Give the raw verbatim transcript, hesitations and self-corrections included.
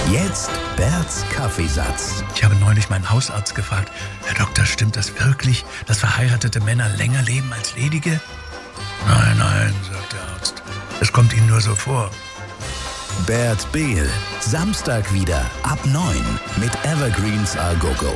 Jetzt Berts Kaffeesatz. Ich habe neulich meinen Hausarzt gefragt, Herr Doktor, stimmt das wirklich, dass verheiratete Männer länger leben als ledige? Nein, nein, sagt der Arzt. Es kommt Ihnen nur so vor. Bert Behl, Samstag wieder ab neun mit Evergreens A Go Go.